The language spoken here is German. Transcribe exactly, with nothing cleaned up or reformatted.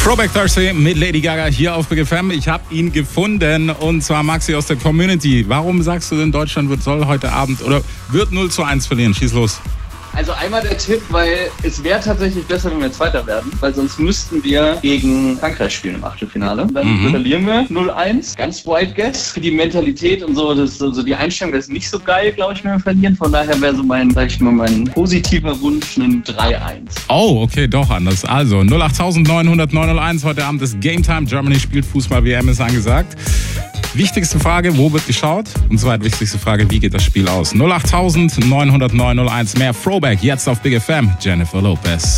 Throwback Thursday mit Lady Gaga hier auf Big F M. Ich habe ihn gefunden und zwar Maxi aus der Community. Warum sagst du denn, Deutschland wird, soll heute Abend oder wird null zu eins verlieren? Schieß los. Also einmal der Tipp, weil es wäre tatsächlich besser, wenn wir Zweiter werden, weil sonst müssten wir gegen Frankreich spielen im Achtelfinale. Dann mhm. verlieren wir null eins. Ganz wild guess. Für die Mentalität und so, das, also die Einstellung, das ist nicht so geil, glaube ich, wenn wir verlieren. Von daher wäre so mein, sag ich mal, mein positiver Wunsch ein drei eins. Oh, okay, doch anders. Also null acht neun null null neun null eins, heute Abend ist Game Time. Germany spielt Fußball, W M ist angesagt. Wichtigste Frage, wo wird geschaut? Und zweitwichtigste Frage, wie geht das Spiel aus? null acht neun null null neun null eins, mehr Throwback jetzt auf Big F M. Jennifer Lopez.